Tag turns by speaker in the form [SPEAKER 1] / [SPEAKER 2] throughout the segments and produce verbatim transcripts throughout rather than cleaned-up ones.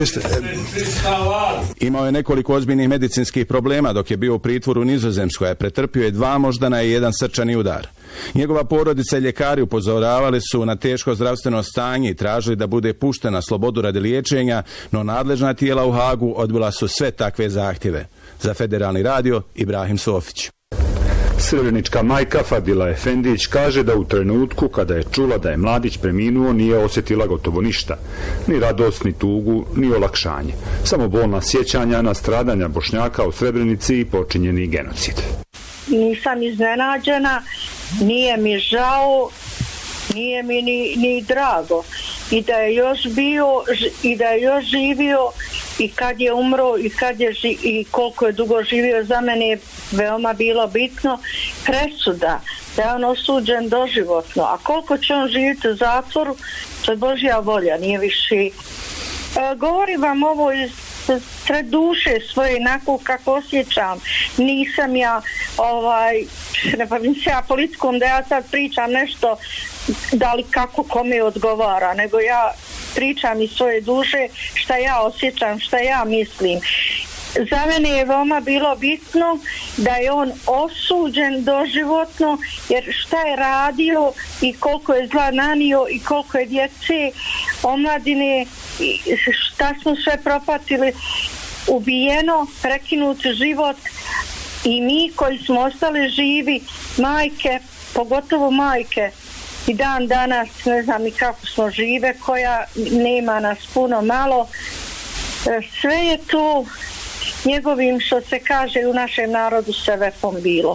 [SPEAKER 1] Imao je nekoliko ozbiljnih medicinskih problema dok je bio u pritvoru u Nizozemskoj, a pretrpio je dva moždana i jedan srčani udar. Njegova porodica i ljekari upozoravali su na teško zdravstveno stanje i tražili da bude pušten na slobodu radi liječenja, no nadležna tijela u Hagu odbila su sve takve zahtjeve. Za Federalni radio, Ibrahim Sofić.
[SPEAKER 2] Srebrenička majka Fadila Efendić kaže da u trenutku kada je čula da je mladić preminuo nije osjetila gotovo ništa. Ni radost, ni tugu, ni olakšanje. Samo bolna sjećanja na stradanja Bošnjaka u Srebrenici i počinjeni genocid.
[SPEAKER 3] Nisam iznenađena, nije mi žao, nije mi ni, ni drago. I da je još bio, i da je još živio, i kad je umro, i kad je ži, i koliko je dugo živio, za mene je veoma bilo bitno presuda da je on osuđen doživotno. A koliko će on živjeti u zatvoru, to je Božja volja, nije više. E, govorim vam ovo iz sred duše svoje, onako kako osjećam. Nisam ja ovaj, ne bavim se ja politikom da ja sad pričam nešto da li kako kome odgovara, nego ja pričam iz svoje duše šta ja osjećam, šta ja mislim. Za mene je veoma bilo bitno da je on osuđen doživotno, jer šta je radio i koliko je zla nanio i koliko je djece, omladine, šta smo sve propatili, ubijeno, prekinut život, i mi koji smo ostali živi, majke, pogotovo majke, i dan danas ne znam i kako smo žive, koja nema nas puno malo, sve je to njegovim, što se kaže u našem narodu, sevepom bilo.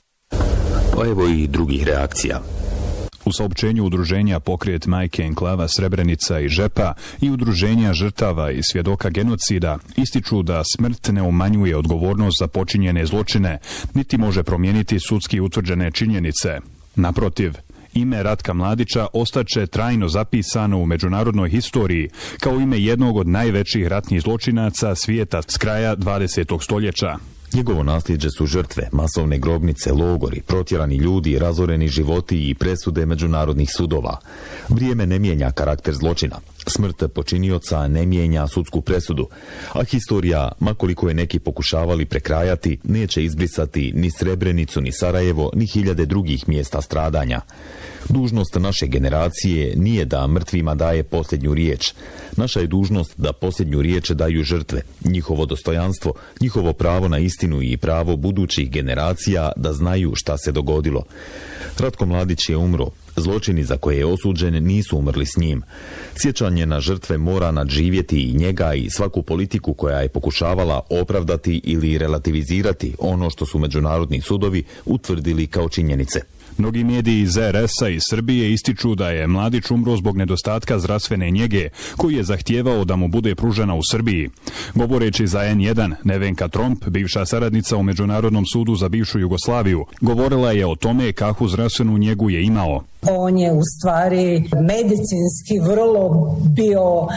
[SPEAKER 4] Pa evo i drugih reakcija.
[SPEAKER 5] U saopćenju udruženja Pokret majke enklava Srebrenica i Žepa i udruženja žrtava i svjedoka genocida ističu da smrt ne umanjuje odgovornost za počinjene zločine, niti može promijeniti sudski utvrđene činjenice. Naprotiv, ime Ratka Mladića ostaće trajno zapisano u međunarodnoj historiji kao ime jednog od najvećih ratnih zločinaca svijeta s kraja dvadesetog stoljeća.
[SPEAKER 4] Njegovo nasljeđe su žrtve, masovne grobnice, logori, protjerani ljudi, razoreni životi i presude međunarodnih sudova. Vrijeme ne mijenja karakter zločina. Smrt počinioca ne mijenja sudsku presudu, a historija, makoliko je neki pokušavali prekrajati, neće izbrisati ni Srebrenicu, ni Sarajevo, ni hiljade drugih mjesta stradanja. Dužnost naše generacije nije da mrtvima daje posljednju riječ. Naša je dužnost da posljednju riječ daju žrtve, njihovo dostojanstvo, njihovo pravo na istinu i pravo budućih generacija da znaju šta se dogodilo. Ratko Mladić je umro. Zločini za koje je osuđen nisu umrli s njim. Sjećanje na žrtve mora nadživjeti i njega i svaku politiku koja je pokušavala opravdati ili relativizirati ono što su međunarodni sudovi utvrdili kao činjenice.
[SPEAKER 5] Mnogi mediji iz er es a i Srbije ističu da je Mladić umro zbog nedostatka zdravstvene njege, koji je zahtijevao da mu bude pružena u Srbiji. Govoreći za en jedan, Nevenka Tromp, bivša saradnica u Međunarodnom sudu za bivšu Jugoslaviju, govorila je o tome kakvu zdravstvenu njegu je imao.
[SPEAKER 6] On je u stvari medicinski vrlo bio, uh,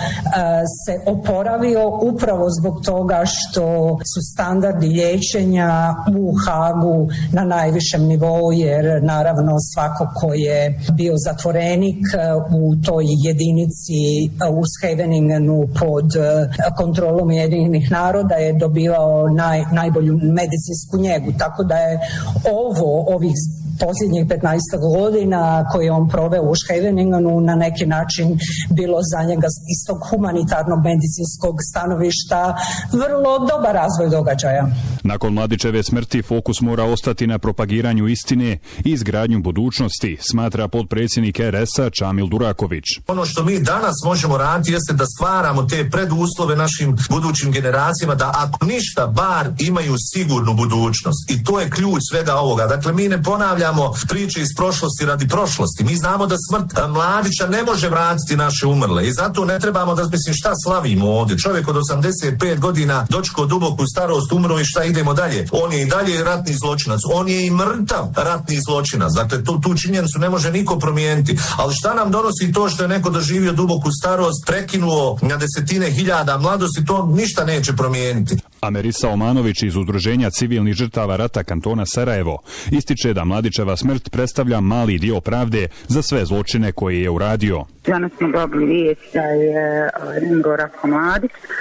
[SPEAKER 6] se oporavio upravo zbog toga što su standardi liječenja u Hagu na najvišem nivou, jer naravno svako ko je bio zatvorenik u toj jedinici u Scheveningenu pod kontrolom Ujedinjenih naroda je dobivao naj, najbolju medicinsku njegu. Tako da je ovo, ovih posljednjih petnaest godina koje on proveo u Scheveningenu na neki način bilo za njega iz tog humanitarnog medicinskog stanovišta vrlo dobar razvoj događaja.
[SPEAKER 5] Nakon Mladićeve smrti fokus mora ostati na propagiranju istine i izgradnju budućnosti, smatra potpredsjednik er es a Čamil Duraković.
[SPEAKER 7] Ono što mi danas možemo raditi jeste da stvaramo te preduslove našim budućim generacijama da ako ništa bar imaju sigurnu budućnost, i to je ključ svega ovoga. Dakle, mi ne ponavljamo priče iz prošlosti radi prošlosti. Mi znamo da smrt Mladića ne može vratiti naše umrle i zato ne trebamo da, mislim, šta slavimo ovdje. Čovjek od osamdeset pet godina dočekao duboku starost, umro i šta idemo dalje. On je i dalje ratni zločinac. On je i mrtav ratni zločinac. Dakle, tu, tu činjenicu ne može niko promijeniti. Ali šta nam donosi to što je neko doživio duboku starost, prekinuo na desetine hiljada mladosti, to ništa neće promijeniti.
[SPEAKER 5] Amerisa Omanović iz Udruženja civilnih žrtava rata kantona Sarajevo ističe da Mladićeva smrt predstavlja mali dio pravde za sve zločine koje je uradio.
[SPEAKER 8] Danas smo dobili vijest da je umro Ratko Mladić.